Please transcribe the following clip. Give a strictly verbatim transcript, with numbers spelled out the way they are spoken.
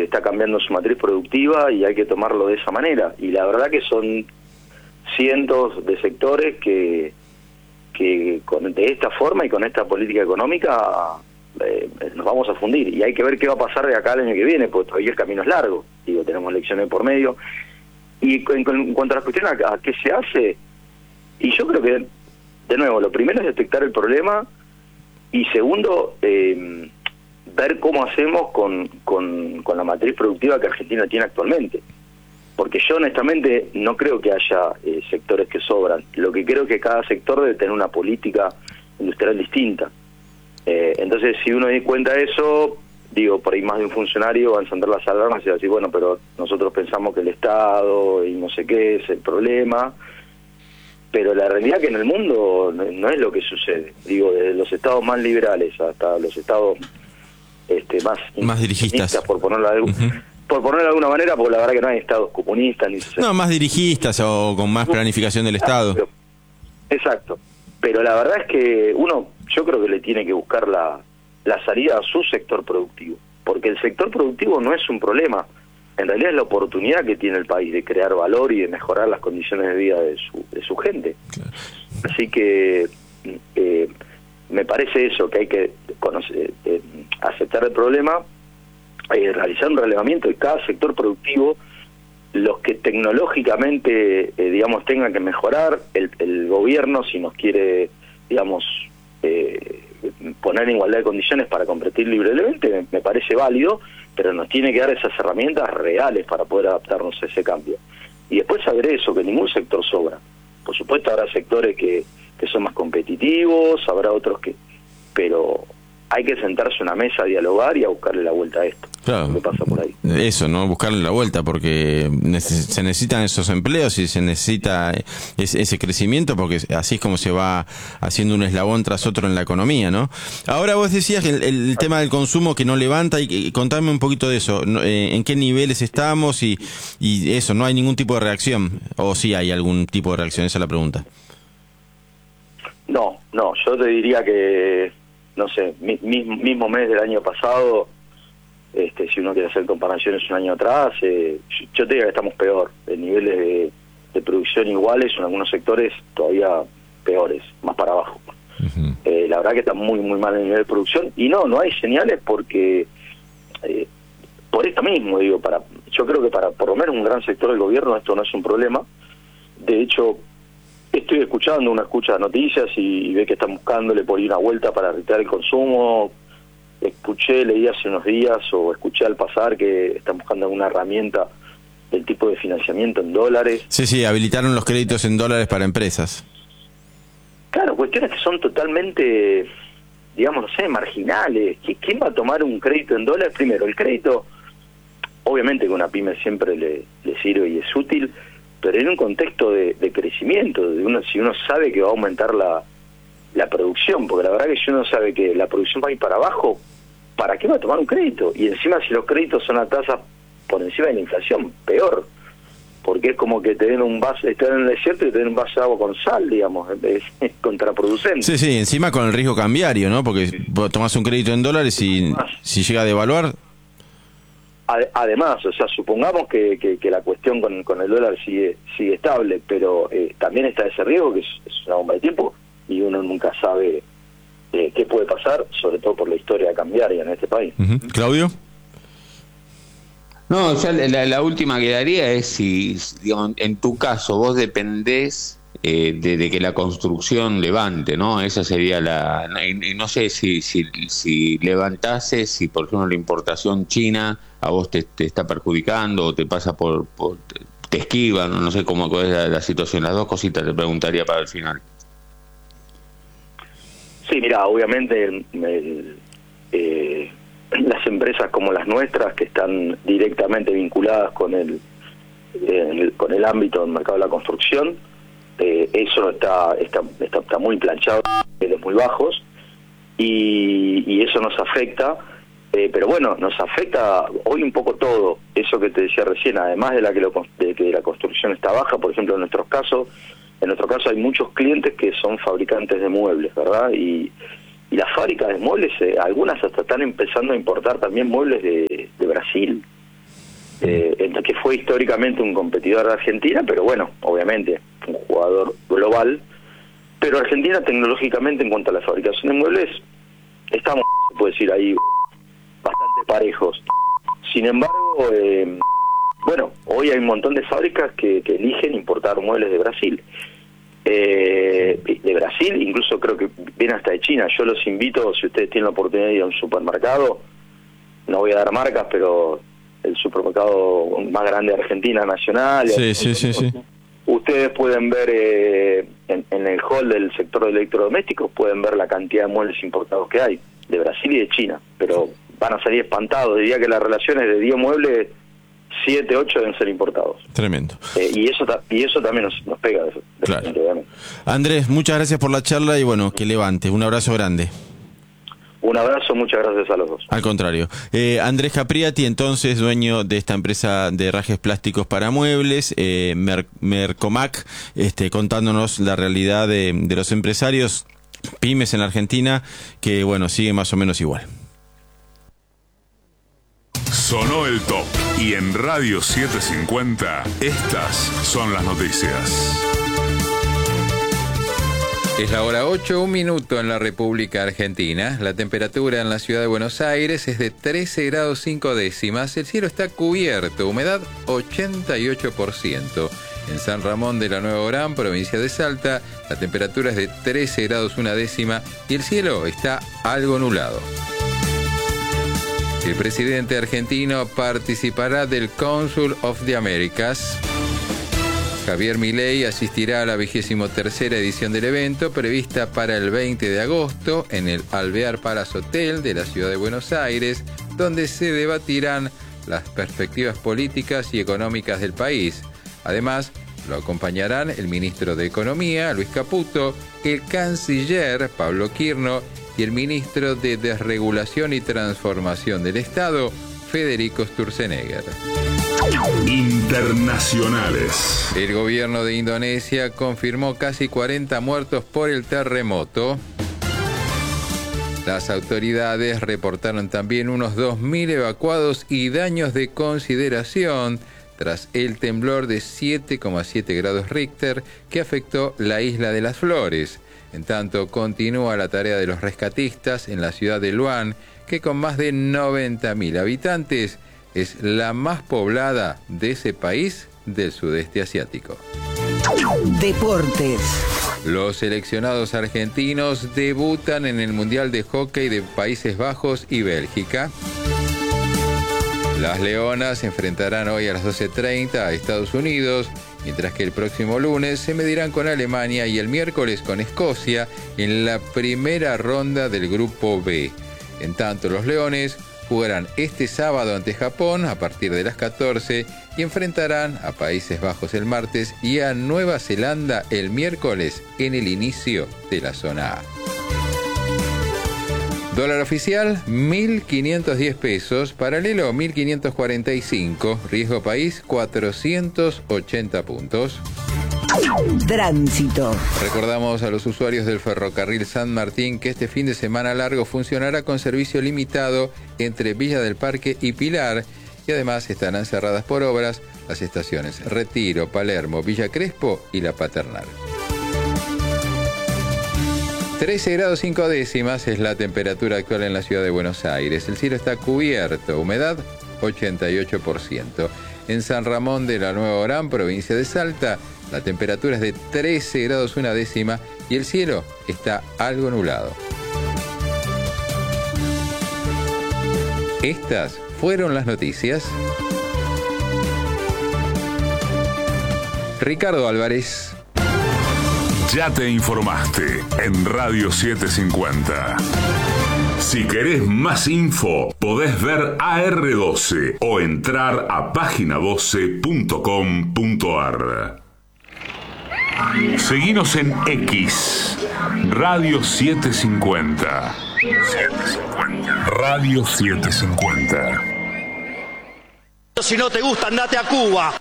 está cambiando su matriz productiva y hay que tomarlo de esa manera. Y la verdad que son cientos de sectores que, que con, de esta forma y con esta política económica eh, nos vamos a fundir. Y hay que ver qué va a pasar de acá al año que viene, porque todavía el camino es largo. Digo, tenemos elecciones por medio. Y en, en cuanto a la cuestión a, a qué se hace, y yo creo que, de nuevo, lo primero es detectar el problema y segundo, eh, ver cómo hacemos con, con, con la matriz productiva que Argentina tiene actualmente. Porque yo honestamente no creo que haya eh, sectores que sobran. Lo que creo es que cada sector debe tener una política industrial distinta. Eh, entonces, si uno da cuenta de eso, digo, por ahí más de un funcionario va a encender las alarmas y va a decir, bueno, pero nosotros pensamos que el Estado y no sé qué es el problema. Pero la realidad que en el mundo no, no es lo que sucede. Digo, desde los estados más liberales hasta los estados este, más... Más dirigistas. Por ponerlo de algún... Uh-huh. Por ponerlo de alguna manera, porque la verdad que no hay estados comunistas ni... No, más dirigistas o con más planificación del Estado. Pero, exacto. Pero la verdad es que uno, yo creo que le tiene que buscar la, la salida a su sector productivo. Porque el sector productivo no es un problema. En realidad es la oportunidad que tiene el país de crear valor y de mejorar las condiciones de vida de su, de su gente. Claro. Así que eh, me parece eso, que hay que conocer, eh, aceptar el problema, Eh, realizar un relevamiento de cada sector productivo, los que tecnológicamente, eh, digamos, tengan que mejorar, el, el gobierno, si nos quiere, digamos, eh, poner en igualdad de condiciones para competir libremente, me, me parece válido, pero nos tiene que dar esas herramientas reales para poder adaptarnos a ese cambio. Y después saber eso, que ningún sector sobra. Por supuesto habrá sectores que, que son más competitivos, habrá otros que... pero hay que sentarse a una mesa a dialogar y a buscarle la vuelta a esto. Claro. ¿Qué pasa por ahí? Eso, ¿no? Buscarle la vuelta, porque neces- se necesitan esos empleos y se necesita ese, ese crecimiento, porque así es como se va haciendo un eslabón tras otro en la economía, ¿no? Ahora vos decías que el, el tema del consumo que no levanta, y, y contame un poquito de eso, eh, en qué niveles estamos y, y eso, ¿no hay ningún tipo de reacción? ¿O sí hay algún tipo de reacción? Esa es la pregunta. No, no, yo te diría que no sé, mi, mismo mes del año pasado, este, si uno quiere hacer comparaciones un año atrás, eh, yo te diría que estamos peor, en niveles de, de producción iguales, en algunos sectores todavía peores, más para abajo. Uh-huh. Eh, la verdad que está muy, muy mal el nivel de producción, y no, no hay señales porque, eh, por esto mismo, digo, para yo creo que para por lo menos un gran sector del gobierno esto no es un problema. De hecho, estoy escuchando, uno escucha noticias y, y ve que están buscándole por ir una vuelta para retirar el consumo. Escuché, leí hace unos días o escuché al pasar que están buscando alguna herramienta del tipo de financiamiento en dólares. Sí, sí, habilitaron los créditos en dólares para empresas. Claro, cuestiones que son totalmente, digamos, no sé, marginales. ¿Quién va a tomar un crédito en dólares? Primero, el crédito, obviamente que una pyme siempre le, le sirve y es útil, pero en un contexto de, de crecimiento, de uno, si uno sabe que va a aumentar la, la producción, porque la verdad que si uno sabe que la producción va a ir para abajo, ¿para qué va a tomar un crédito? Y encima si los créditos son a tasas por encima de la inflación, peor, porque es como que te den un vaso, estar en el desierto y te den un vaso de agua con sal, digamos, es, es contraproducente. Sí, sí, encima con el riesgo cambiario, ¿no? Porque vos tomás un crédito en dólares y si llega a devaluar... Además, o sea, supongamos que, que, que la cuestión con, con el dólar sigue sigue estable, pero eh, también está ese riesgo que es, es una bomba de tiempo y uno nunca sabe eh, qué puede pasar, sobre todo por la historia cambiaria en este país. Uh-huh. ¿Claudio? No, ya la, la última que daría es si, digamos, en tu caso vos dependés eh, de, de que la construcción levante, ¿no? Esa sería la... Y, y no sé si, si, si levantase, si por ejemplo la importación china a vos te, te está perjudicando o te pasa por, por te esquivan, no sé cómo es la, la situación. Las dos cositas te preguntaría para el final. Sí, mira, obviamente el, el, eh, las empresas como las nuestras que están directamente vinculadas con el, el con el ámbito del mercado de la construcción, eh, eso está, está está está muy planchado, niveles muy bajos, y, y eso nos afecta. Eh, pero bueno, nos afecta hoy un poco todo, eso que te decía recién, además de la que, lo, de que la construcción está baja, por ejemplo en nuestros casos, en nuestro caso hay muchos clientes que son fabricantes de muebles, ¿verdad? Y, y las fábricas de muebles, eh, algunas hasta están empezando a importar también muebles de, de Brasil, eh, que fue históricamente un competidor de Argentina, pero bueno, obviamente un jugador global. Pero Argentina tecnológicamente en cuanto a la fabricación de muebles estamos, se puede decir ahí, bastante parejos. Sin embargo, eh, bueno, hoy hay un montón de fábricas que, que eligen importar muebles de Brasil. Eh, de Brasil, incluso creo que viene hasta de China. Yo los invito, si ustedes tienen la oportunidad de ir a un supermercado, no voy a dar marcas, pero el supermercado más grande de Argentina, Nacional. Sí, sí, sí, sí. Ustedes pueden ver eh, en, en el hall del sector de electrodomésticos, pueden ver la cantidad de muebles importados que hay, de Brasil y de China, pero van a salir espantados. Diría que las relaciones de diez muebles, siete, ocho deben ser importados. Tremendo. Eh, y eso y eso también nos, nos pega. De, claro. Andrés, muchas gracias por la charla y bueno, que levante. Un abrazo grande. Un abrazo, muchas gracias a los dos. Al contrario. Eh, Andrés Capriati, entonces, dueño de esta empresa de herrajes plásticos para muebles, eh, Mer Mercomac, este, contándonos la realidad de, de los empresarios pymes en la Argentina, que bueno, sigue más o menos igual. Sonó el top y en Radio setecientos cincuenta estas son las noticias. Es la hora ocho, un minuto en la República Argentina. La temperatura en la ciudad de Buenos Aires es de trece grados cinco décimas. El cielo está cubierto, humedad ochenta y ocho por ciento. En San Ramón de la Nueva Orán, provincia de Salta, la temperatura es de trece grados una décima y el cielo está algo nublado. El presidente argentino participará del Council of the Americas. Javier Milei asistirá a la vigésimo tercera edición del evento, prevista para el veinte de agosto en el Alvear Palace Hotel de la ciudad de Buenos Aires, donde se debatirán las perspectivas políticas y económicas del país. Además, lo acompañarán el ministro de Economía, Luis Caputo, el canciller, Pablo Quirno, y el ministro de Desregulación y Transformación del Estado, Federico Sturzenegger. Internacionales. El gobierno de Indonesia confirmó casi cuarenta muertos por el terremoto. Las autoridades reportaron también unos dos mil evacuados y daños de consideración tras el temblor de siete coma siete grados Richter que afectó la isla de las Flores. En tanto, continúa la tarea de los rescatistas en la ciudad de Luan, que con más de noventa mil habitantes es la más poblada de ese país del sudeste asiático. Deportes. Los seleccionados argentinos debutan en el Mundial de Hockey de Países Bajos y Bélgica. Las Leonas se enfrentarán hoy a las doce treinta a Estados Unidos, mientras que el próximo lunes se medirán con Alemania y el miércoles con Escocia en la primera ronda del Grupo B. En tanto, los Leones jugarán este sábado ante Japón a partir de las catorce y enfrentarán a Países Bajos el martes y a Nueva Zelanda el miércoles en el inicio de la zona A. Dólar oficial, mil quinientos diez pesos, paralelo mil quinientos cuarenta y cinco, riesgo país cuatrocientos ochenta puntos. Tránsito. Recordamos a los usuarios del ferrocarril San Martín que este fin de semana largo funcionará con servicio limitado entre Villa del Parque y Pilar y además estarán cerradas por obras las estaciones Retiro, Palermo, Villa Crespo y La Paternal. trece grados cinco décimas es la temperatura actual en la ciudad de Buenos Aires. El cielo está cubierto, humedad ochenta y ocho por ciento. En San Ramón de la Nueva Orán, provincia de Salta, la temperatura es de trece grados una décima y el cielo está algo nublado. Estas fueron las noticias. Ricardo Álvarez. Ya te informaste en Radio setecientos cincuenta. Si querés más info, podés ver A R doce o entrar a página doce punto com punto ar. Seguinos en X, Radio setecientos cincuenta. Radio setecientos cincuenta. Si no te gusta, andate a Cuba.